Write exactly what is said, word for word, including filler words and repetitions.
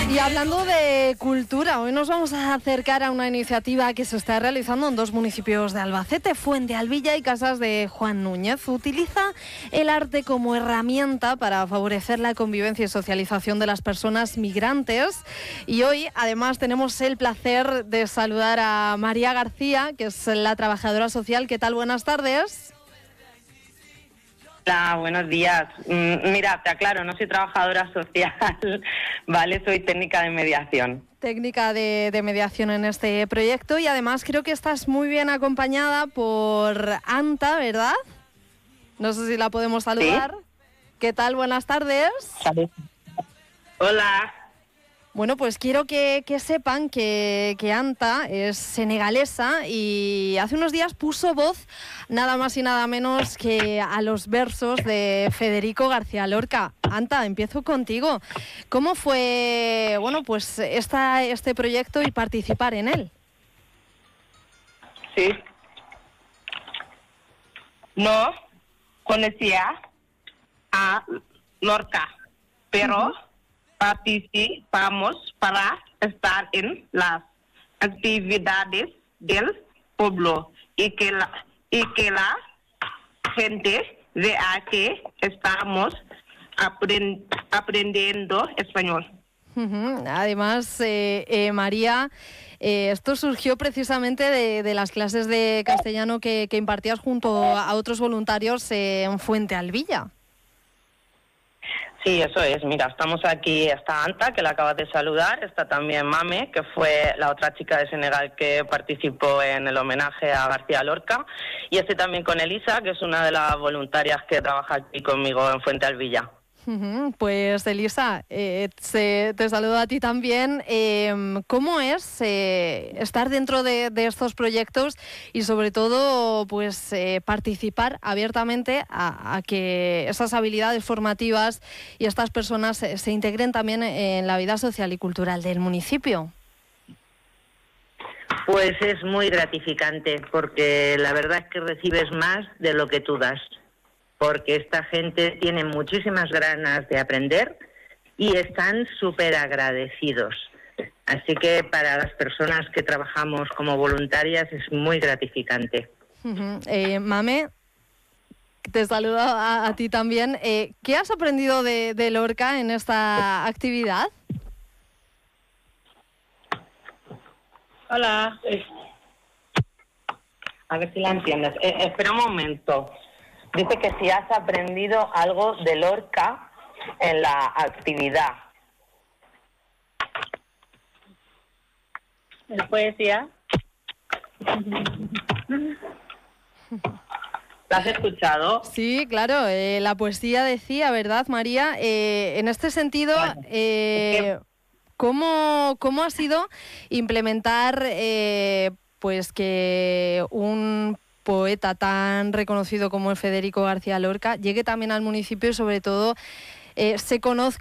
Y hablando de cultura, hoy nos vamos a acercar a una iniciativa que se está realizando en dos municipios de Albacete, Fuentealbilla y Casas de Juan Núñez. Utiliza el arte como herramienta para favorecer la convivencia y socialización de las personas migrantes. Y hoy, además, tenemos el placer de saludar a María García, que es la trabajadora social. ¿Qué tal? Buenas tardes. Hola, buenos días. Mm, mira, te aclaro, no soy trabajadora social, ¿vale? Soy técnica de mediación. Técnica de, de mediación en este proyecto y además creo que estás muy bien acompañada por Anta, ¿verdad? No sé si la podemos saludar. ¿Sí? ¿Qué tal? Buenas tardes. Salud. Hola. Bueno, pues quiero que, que sepan que, que Anta es senegalesa y hace unos días puso voz nada más y nada menos que a los versos de Federico García Lorca. Anta, empiezo contigo. ¿Cómo fue, bueno, pues esta, este proyecto y participar en él? Sí. No conocía a Lorca, pero... Uh-huh. Participamos para estar en las actividades del pueblo y que la, y que la gente vea que estamos aprend, aprendiendo español. Uh-huh. Además, eh, eh, María, eh, esto surgió precisamente de, de las clases de castellano que, que impartías junto a otros voluntarios eh, en Fuentealbilla. Sí, eso es. Mira, estamos aquí, está Anta, que la acabas de saludar, está también Mame, que fue la otra chica de Senegal que participó en el homenaje a García Lorca, y estoy también con Elisa, que es una de las voluntarias que trabaja aquí conmigo en Fuentealbilla. Uh-huh. Pues Elisa, eh, se, te saludo a ti también. Eh, ¿Cómo es eh, estar dentro de, de estos proyectos y sobre todo pues eh, participar abiertamente a, a que esas habilidades formativas y estas personas se, se integren también en la vida social y cultural del municipio? Pues es muy gratificante porque la verdad es que recibes más de lo que tú das, porque esta gente tiene muchísimas ganas de aprender y están súper agradecidos. Así que para las personas que trabajamos como voluntarias es muy gratificante. Uh-huh. eh, Mame, te saludo a, a ti también. Eh, ¿Qué has aprendido de, de Lorca en esta actividad? Hola. A ver si la entiendes. Eh, espera un momento. Dice que si has aprendido algo de Lorca en la actividad. ¿En poesía? ¿La has escuchado? Sí, claro. Eh, la poesía decía, ¿verdad, María? Eh, en este sentido, eh, ¿cómo, cómo ha sido implementar eh, pues que un poeta tan reconocido como el Federico García Lorca llegue también al municipio y sobre todo eh, se conozca